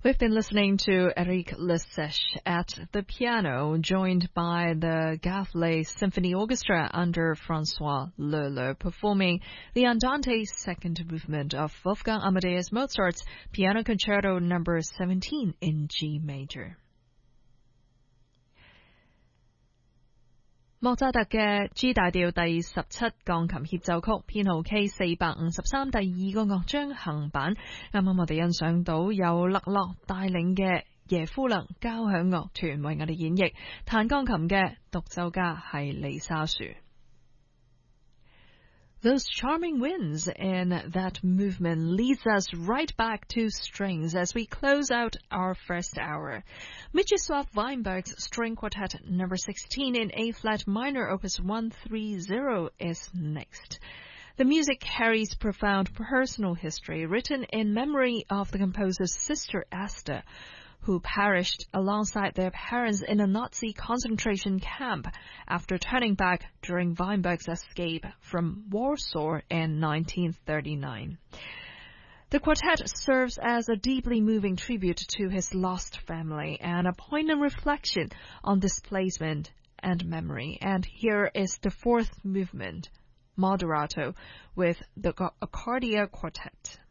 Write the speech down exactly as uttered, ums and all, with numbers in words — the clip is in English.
We've been listening to Eric Lessèche at the piano, joined by the Gavlet Symphony Orchestra under François Leleux, performing the Andante second movement of Wolfgang Amadeus Mozart's Piano Concerto number seventeen in G major. 莫扎特嘅 G 大調第十七鋼琴協奏曲編號 K 四百五十三第二個樂章行版，啱啱我哋欣賞到由勒洛帶領嘅耶夫勒交響樂團為我哋演繹，彈鋼琴嘅獨奏家係李沙樹。Those charming winds in that movement leads us right back to strings as we close out our first hour. Mieczysław Weinberg's String Quartet number sixteen in A-flat minor opus one thirty is next. The music carries profound personal history written in memory of the composer's sister Asta, who perished alongside their parents in a Nazi concentration camp after turning back during Weinberg's escape from Warsaw in nineteen thirty-nine. The quartet serves as a deeply moving tribute to his lost family and a poignant reflection on displacement and memory. And here is the fourth movement, Moderato, with the Accordia Quartet.